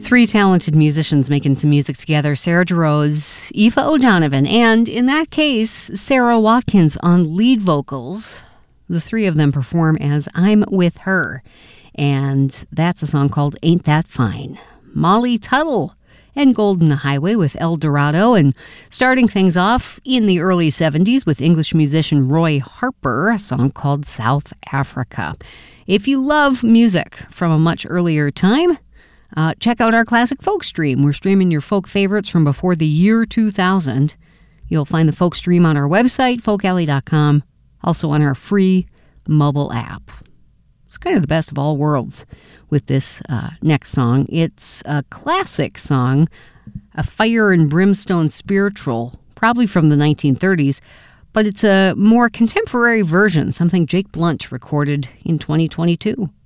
Three talented musicians making some music together, Sarah Jarosz, Aoife O'Donovan, and in that case, Sarah Watkins on lead vocals. The three of them perform as I'm With Her, and that's a song called Ain't That Fine. Molly Tuttle and Golden Highway with El Dorado, and starting things off in the early 70s with English musician Roy Harper, a song called South Africa. If you love music from a much earlier time, check out our classic folk stream. We're streaming your folk favorites from before the year 2000. You'll find the folk stream on our website, folkalley.com, also on our free mobile app. It's kind of the best of all worlds with this next song. It's a classic song, a fire and brimstone spiritual, probably from the 1930s, but it's a more contemporary version, something Jake Blunt recorded in 2022.